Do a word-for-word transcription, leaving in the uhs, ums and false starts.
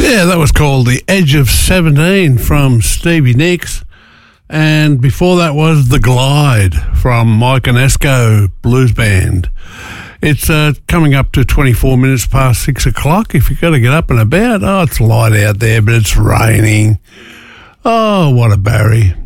Yeah, that was called The Edge of seventeen from Stevie Nicks. And before that was The Glide from Mike Ionesco Blues Band. It's uh, coming up to twenty-four minutes past six o'clock. If you've got to get up and about, oh, it's light out there, but it's raining. Oh, what a Barry.